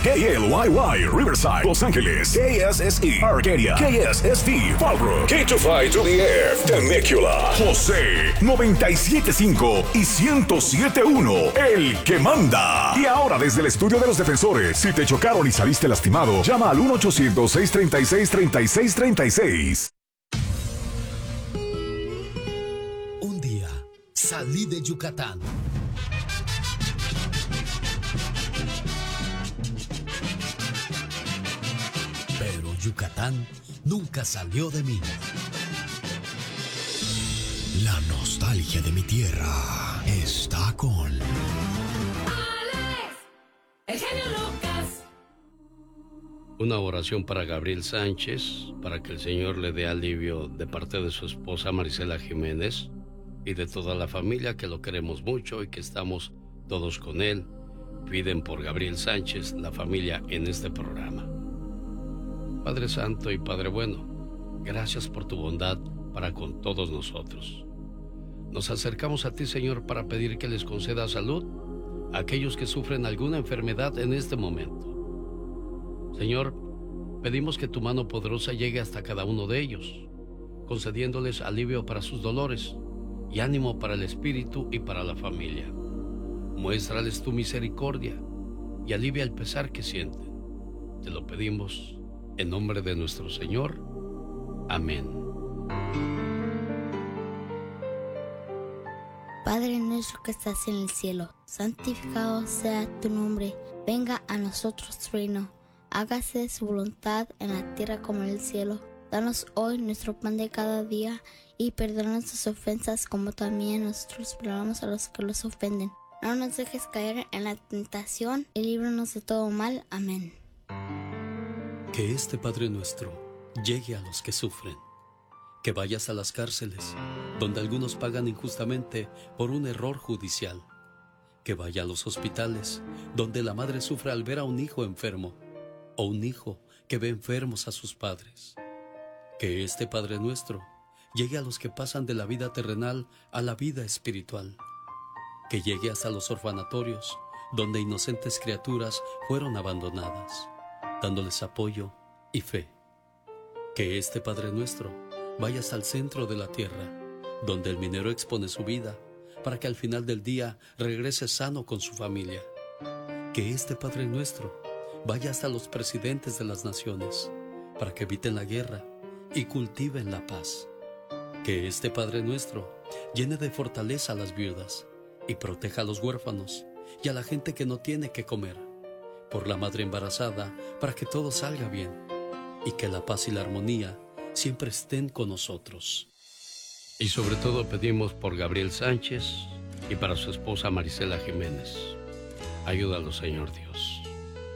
KLYY, Riverside, Los Ángeles. KSSE, Arcadia. KSSV, Fallbrook. K252DF, Temecula. José, 97.5 y 107.1, el que manda. Y ahora desde el estudio de los defensores, si te chocaron y saliste lastimado, llama al 1-800-636-3636. Un día salí de Yucatán. Pero Yucatán nunca salió de mí. La nostalgia de mi tierra está con Alex, el genio Lucas. Una oración para Gabriel Sánchez, para que el Señor le dé alivio de parte de su esposa Marisela Jiménez y de toda la familia, que lo queremos mucho y que estamos todos con él. Piden por Gabriel Sánchez, la familia, en este programa. Padre Santo y Padre Bueno, gracias por tu bondad para con todos nosotros. Nos acercamos a ti, Señor, para pedir que les conceda salud a aquellos que sufren alguna enfermedad en este momento. Señor, pedimos que tu mano poderosa llegue hasta cada uno de ellos, concediéndoles alivio para sus dolores y ánimo para el espíritu y para la familia. Muéstrales tu misericordia y alivia el pesar que sienten. Te lo pedimos en nombre de nuestro Señor. Amén. Padre nuestro que estás en el cielo, santificado sea tu nombre. Venga a nosotros tu reino. Hágase su voluntad en la tierra como en el cielo. Danos hoy nuestro pan de cada día y perdona nuestras ofensas como también nosotros perdonamos a los que los ofenden. No nos dejes caer en la tentación y líbranos de todo mal. Amén. que este Padre Nuestro llegue a los que sufren, que vayas a las cárceles, donde algunos pagan injustamente por un error judicial, que vaya a los hospitales, donde la madre sufre al ver a un hijo enfermo, o un hijo que ve enfermos a sus padres. Que este Padre Nuestro llegue a los que pasan de la vida terrenal a la vida espiritual, que llegue hasta los orfanatorios, donde inocentes criaturas fueron abandonadas, dándoles apoyo y fe. Que este Padre Nuestro vaya hasta el centro de la tierra, donde el minero expone su vida, para que al final del día regrese sano con su familia. Que este Padre Nuestro vaya hasta los presidentes de las naciones, para que eviten la guerra y cultiven la paz. Que este Padre Nuestro llene de fortaleza a las viudas y proteja a los huérfanos y a la gente que no tiene que comer, por la madre embarazada, para que todo salga bien y que la paz y la armonía siempre estén con nosotros. Y sobre todo pedimos por Gabriel Sánchez y para su esposa Marisela Jiménez. Ayúdalo, Señor Dios.